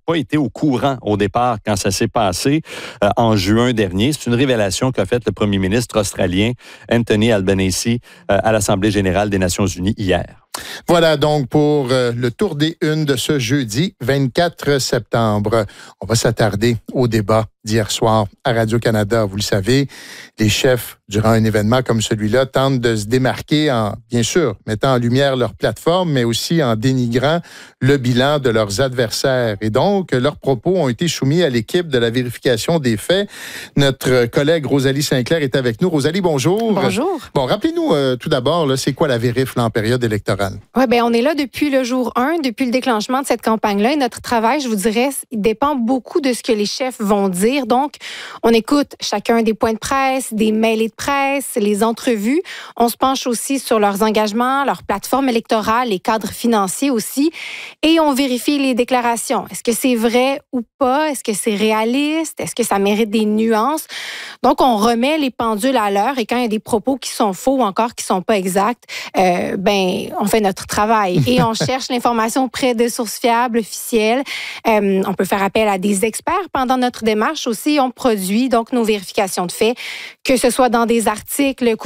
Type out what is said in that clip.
pas été au courant au départ quand ça s'est passé en juin dernier. C'est une révélation qu'a faite le premier ministre australien Anthony Albanese à l'Assemblée générale des Nations unies hier. Voilà donc pour le tour des unes de ce jeudi 24 septembre. On va s'attarder au débat d'hier soir à Radio-Canada. Vous le savez, les chefs, durant un événement comme celui-là, tentent de se démarquer en, bien sûr, mettant en lumière leur plateforme, mais aussi en dénigrant le bilan de leurs adversaires. Et donc, leurs propos ont été soumis à l'équipe de la vérification des faits. Notre collègue Rosalie Sinclair est avec nous. Rosalie, bonjour. Bonjour. Bon, rappelez-nous tout d'abord, là, c'est quoi la vérif là, en période électorale? Oui, bien, on est là depuis le jour 1, depuis le déclenchement de cette campagne-là. Et notre travail, je vous dirais, il dépend beaucoup de ce que les chefs vont dire. Donc, on écoute chacun des points de presse, des mêlées de presse, les entrevues. On se penche aussi sur leurs engagements, leur plateforme électorale, les cadres financiers aussi. Et on vérifie les déclarations. Est-ce que c'est vrai ou pas? Est-ce que c'est réaliste? Est-ce que ça mérite des nuances? Donc, on remet les pendules à l'heure. Et quand il y a des propos qui sont faux ou encore qui sont pas exacts, on fait notre travail et on cherche l'information auprès de sources fiables, officielles. On peut faire appel à des experts pendant notre démarche aussi. On produit donc nos vérifications de faits, que ce soit dans des articles